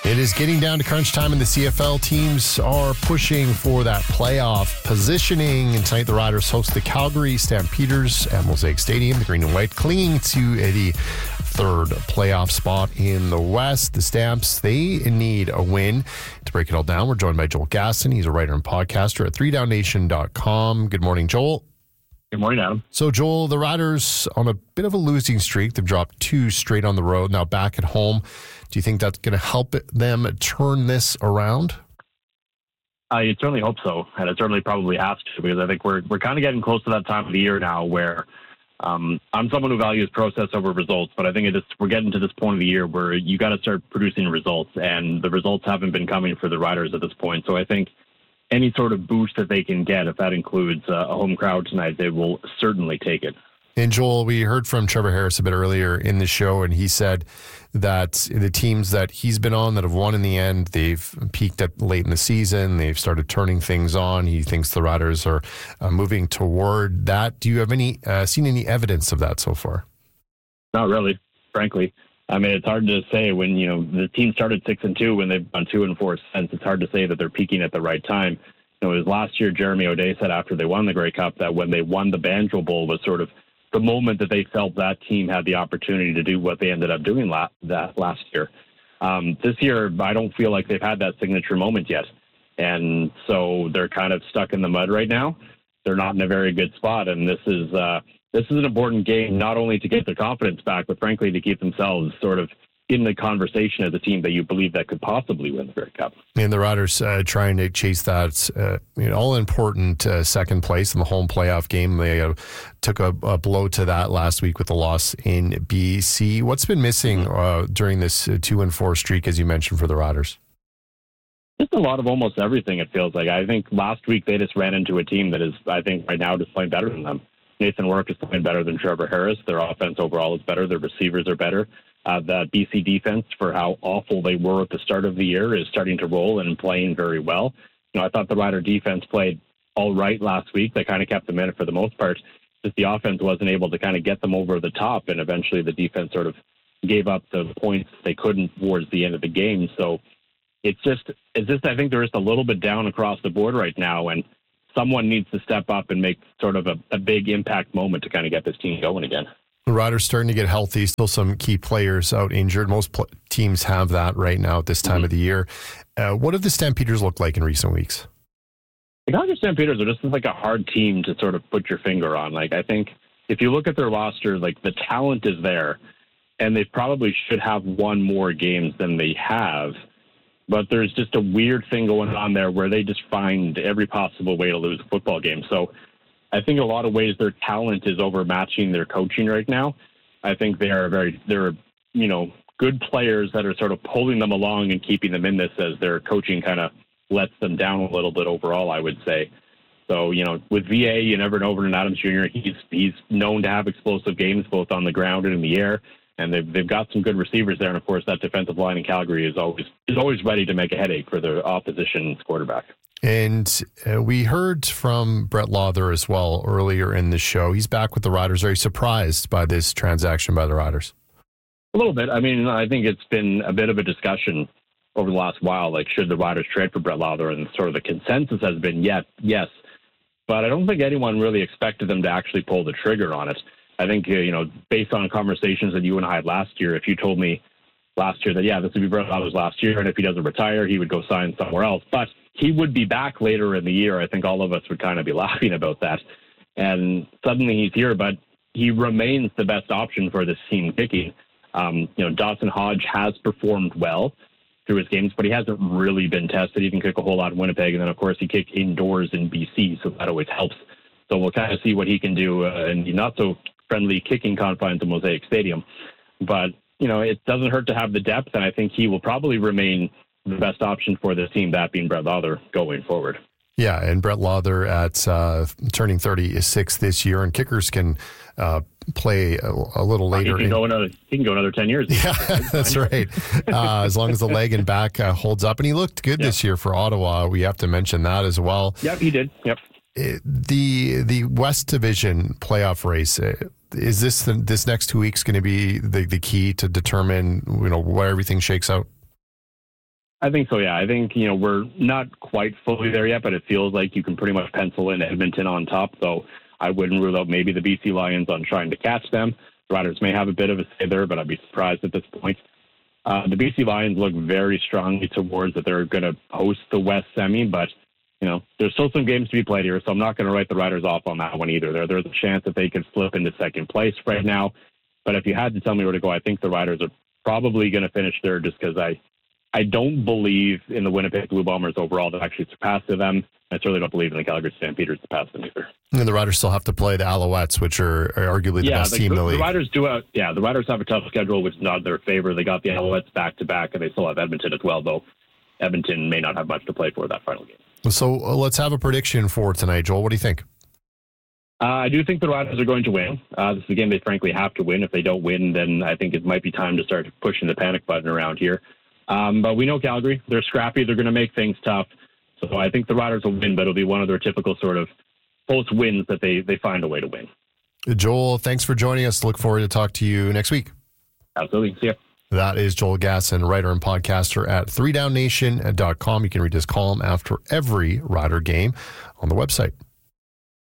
It is getting down to crunch time in the CFL. Teams are pushing for that playoff positioning. And tonight, the Riders host the Calgary Stampeders at Mosaic Stadium. The Green and White clinging to the third playoff spot in the West. The Stamps, they need a win. To break it all down, we're joined by Joel Gaston. He's a writer and podcaster at 3downnation.com. Good morning, Joel. Good morning, Adam. So, Joel, the Riders on a bit of a losing streak. They've dropped 2 straight on the road, now back at home. Do you think that's going to help them turn this around? You'd certainly hope so, and it certainly probably has to, because I think we're kind of getting close to that time of the year now where I'm someone who values process over results, but I think we're getting to this point of the year where you got to start producing results, and the results haven't been coming for the Riders at this point. So I think any sort of boost that they can get, if that includes a home crowd tonight, they will certainly take it. And Joel, we heard from Trevor Harris a bit earlier in the show, and he said that the teams that he's been on that have won in the end, they've peaked at late in the season. They've started turning things on. He thinks the Riders are moving toward that. Do you have seen any evidence of that so far? Not really, frankly. I mean, it's hard to say when, the team started 6-2 when they've gone 2-4 since. It's hard to say that they're peaking at the right time. It was last year, Jeremy O'Day said after they won the Grey Cup that when they won the Banjo Bowl was sort of the moment that they felt that team had the opportunity to do what they ended up doing last year. This year, I don't feel like they've had that signature moment yet. And so they're kind of stuck in the mud right now. They're not in a very good spot. And this is an important game, not only to get their confidence back, but frankly, to keep themselves sort of in the conversation as a team that you believe that could possibly win the Grey Cup. And the Riders trying to chase that all-important second place in the home playoff game. They took a blow to that last week with the loss in BC. What's been missing during this 2-4 streak, as you mentioned, for the Riders? Just a lot of almost everything, it feels like. I think last week they just ran into a team that is, I think, right now just playing better than them. Nathan Rourke is playing better than Trevor Harris. Their offense overall is better. Their receivers are better. That BC defense, for how awful they were at the start of the year, is starting to roll and playing very well. I thought the Rider defense played all right last week. They kind of kept them in it for the most part. Just the offense wasn't able to kind of get them over the top, and eventually the defense sort of gave up the points they couldn't towards the end of the game. So it's just I think they're just a little bit down across the board right now, and someone needs to step up and make sort of a big impact moment to kind of get this team going again. The Riders starting to get healthy, still some key players out injured. Most teams have that right now at this time of the year. What have the Stampeders looked like in recent weeks? The Calgary Stampeders are just like a hard team to sort of put your finger on. Like, I think if you look at their roster, like the talent is there, and they probably should have won more games than they have. But there's just a weird thing going on there where they just find every possible way to lose a football game. So I think in a lot of ways their talent is overmatching their coaching right now. I think they're good players that are sort of pulling them along and keeping them in this as their coaching kind of lets them down a little bit overall, I would say. So, with VA, you never know, Vernon Adams Jr., he's known to have explosive games both on the ground and in the air. And they've got some good receivers there. And, of course, that defensive line in Calgary is always ready to make a headache for the opposition's quarterback. And we heard from Brett Lauther as well earlier in the show. He's back with the Riders. Are you surprised by this transaction by the Riders? A little bit. I mean, I think it's been a bit of a discussion over the last while, like should the Riders trade for Brett Lauther? And sort of the consensus has been yes. But I don't think anyone really expected them to actually pull the trigger on it. I think, based on conversations that you and I had last year, if you told me last year that, this would be Brett Lauther's last year, and if he doesn't retire, he would go sign somewhere else. But he would be back later in the year. I think all of us would kind of be laughing about that. And suddenly he's here, but he remains the best option for this team kicking. Dawson Hodge has performed well through his games, but he hasn't really been tested. He can kick a whole lot in Winnipeg, and then, of course, he kicked indoors in BC, so that always helps. So we'll kind of see what he can do in the not-so-friendly kicking confines of Mosaic Stadium. But, it doesn't hurt to have the depth, and I think he will probably remain the best option for this team, that being Brett Lauther, going forward. Yeah, and Brett Lauther at turning 36 this year, and kickers can play a little later. He can go another 10 years. Yeah, that's right. As long as the leg and back holds up. And he looked good this year for Ottawa. We have to mention that as well. Yep, he did. Yep. The West Division playoff race, is this next 2 weeks going to be the key to determine where everything shakes out? I think so, yeah. I think, we're not quite fully there yet, but it feels like you can pretty much pencil in Edmonton on top. So I wouldn't rule out maybe the BC Lions on trying to catch them. The Riders may have a bit of a say there, but I'd be surprised at this point. The BC Lions look very strongly towards that they're going to host the West semi, but, there's still some games to be played here, so I'm not going to write the Riders off on that one either. There's a chance that they could slip into second place right now. But if you had to tell me where to go, I think the Riders are probably going to finish there just because I don't believe in the Winnipeg Blue Bombers overall to actually surpass them. I certainly don't believe in the Calgary Stampeders to pass them either. And the Riders still have to play the Alouettes, which are arguably the best team in the league. The Riders the Riders have a tough schedule, which is not in their favor. They got the Alouettes back-to-back, and they still have Edmonton as well, though Edmonton may not have much to play for that final game. So let's have a prediction for tonight, Joel. What do you think? I do think the Riders are going to win. This is a game they frankly have to win. If they don't win, then I think it might be time to start pushing the panic button around here. But we know Calgary. They're scrappy. They're going to make things tough. So I think the Riders will win, but it'll be one of their typical sort of close wins that they find a way to win. Joel, thanks for joining us. Look forward to talk to you next week. Absolutely. See ya. That is Joel Gasson, writer and podcaster at 3downnation.com. You can read his column after every Rider game on the website.